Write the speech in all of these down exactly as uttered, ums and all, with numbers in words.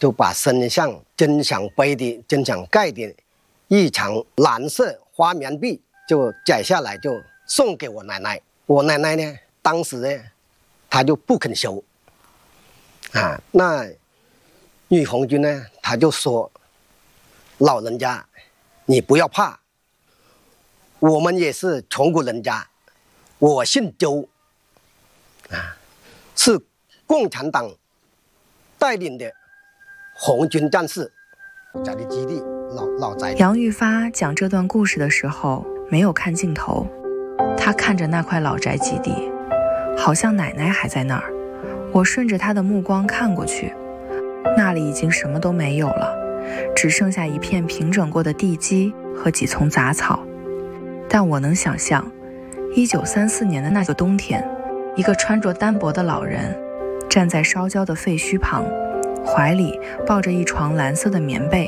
就把身上真想背的、真想盖的一床蓝色花棉被就摘下来，就送给我奶奶。我奶奶呢，当时呢，她就不肯收。啊，那女红军呢，她就说：“老人家，你不要怕，我们也是穷苦人家，我姓周，啊，是共产党带领的红军战士。”家的基地老老宅。 杨玉发讲这段故事的时候没有看镜头，他看着那块老宅基地，好像奶奶还在那儿。我顺着他的目光看过去，那里已经什么都没有了，只剩下一片平整过的地基和几丛杂草。但我能想象，一九三四年的那个冬天，一个穿着单薄的老人站在烧焦的废墟旁，怀里抱着一床蓝色的棉被。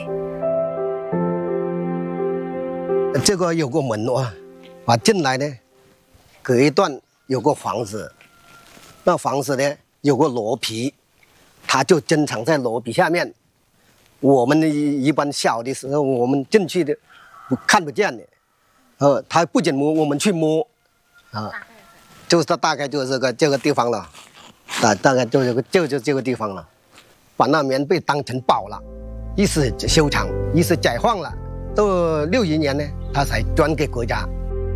这个有个门啊，啊进来呢，隔一段有个房子，那房子呢有个罗皮，他就珍藏在罗皮下面。我们一般小的时候，我们进去的看不见的，呃，他不仅摸，我们去摸，啊，就是大概就是这个这个地方了，大大概就这个就就这个地方了，把那棉被当成宝了，一是收藏，一是解放了。到六一年呢，他才捐给国家。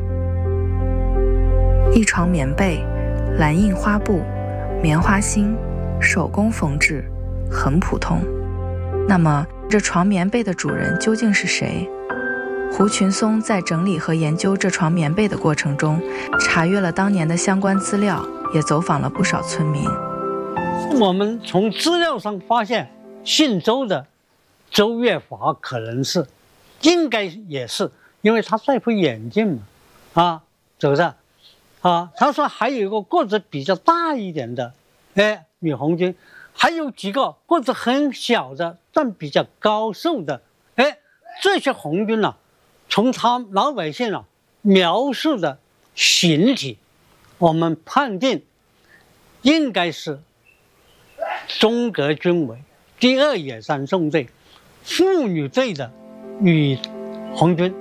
一床棉被，蓝印花布，棉花芯，手工缝制，很普通。那么，这床棉被的主人究竟是谁？胡群松在整理和研究这床棉被的过程中，查阅了当年的相关资料，也走访了不少村民。 我们从资料上发现，姓周的周月华可能是。应该也是，因为他戴副眼镜嘛，啊，是不是？啊，他说还有一个个子比较大一点的，哎，女红军，还有几个个子很小的，但比较高瘦的，哎，这些红军啊，从他老百姓啊描述的形体，我们判定应该是中革军委第二野战纵队妇女队的。女红军。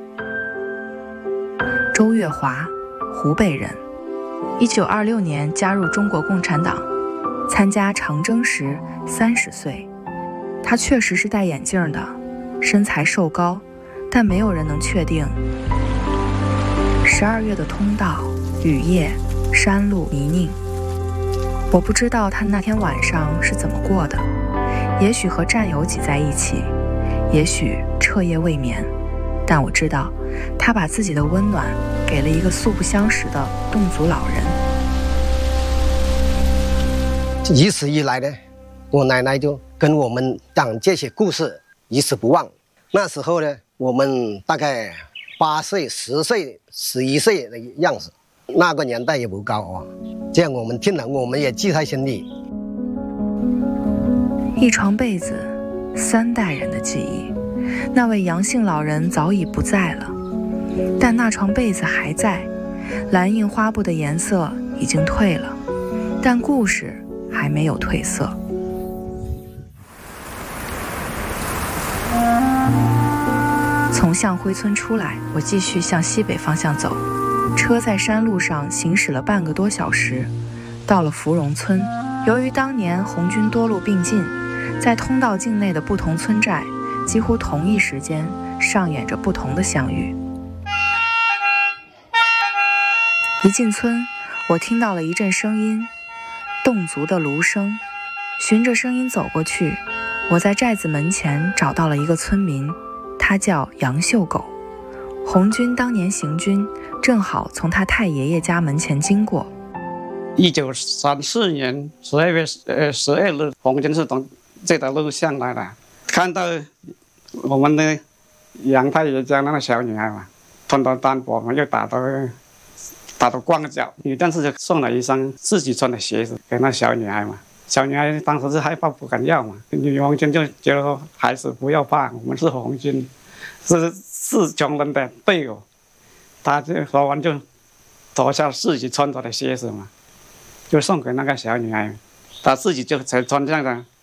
周月华，湖北人，一九二六年加入中国共产党，参加长征时三十岁。他确实是戴眼镜的，身材瘦高，但没有人能确定。十二月的通道，雨夜，山路泥泞，我不知道他那天晚上是怎么过的，也许和战友挤在一起，也许彻夜未眠，但我知道他把自己的温暖给了一个素不相识的侗族老人。 一直以来呢，我奶奶就跟我们讲这些故事，一直不忘。那时候呢，我们大概八岁、十岁、十一岁的样子，那个年代也不高啊。这样我们听了，我们也记在心里。 一床被子，三代人的记忆。那位杨姓老人早已不在了，但那床被子还在，蓝印花布的颜色已经褪了，但故事还没有褪色。从向辉村出来，我继续向西北方向走，车在山路上行驶了半个多小时，到了芙蓉村。由于当年红军多路并进，在通道境内的不同村寨几乎同一时间上演着不同的相遇。一进村，我听到了一阵声音，侗族的芦声。循着声音走过去，我在寨子门前找到了一个村民，他叫杨秀狗。红军当年行军，正好从他太爷爷家门前经过。 一九三四年十二月呃十二日，红军是从这条路上来的，看到我们的杨太爷家那个小女孩嘛，穿到单薄嘛，又打到打到光脚，女战士就送了一双自己穿的鞋子给那小女孩嘛。小女孩当时是害怕不敢要嘛，女红军就觉得说孩子不要怕，我们是红军，是是穷人的队友。他就说完就脱下自己穿着的鞋子嘛，就送给那个小女孩，他自己就才穿上的